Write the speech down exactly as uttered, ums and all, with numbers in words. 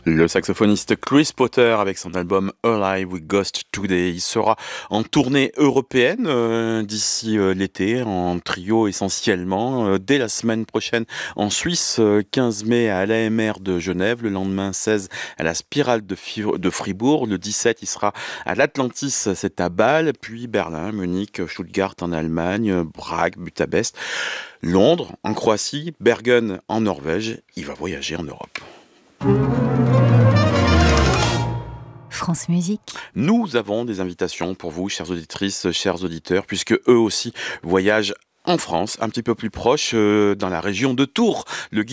Le saxophoniste Chris Potter avec son album Alive with Ghost Today. Il sera en tournée européenne euh, d'ici euh, l'été, en trio essentiellement, euh, dès la semaine prochaine en Suisse, euh, quinze mai à l'A M R de Genève, le lendemain seize à la Spirale de, Fi- de Fribourg, le dix-sept il sera à l'Atlantis, c'est à Bâle, puis Berlin, Munich, Stuttgart en Allemagne, Prague, Budapest, Londres en Croatie, Bergen en Norvège. Il va voyager en Europe. France Musique. Nous avons des invitations pour vous, chères auditrices, chers auditeurs, puisque eux aussi voyagent en France, un petit peu plus proche, euh, dans la région de Tours. Le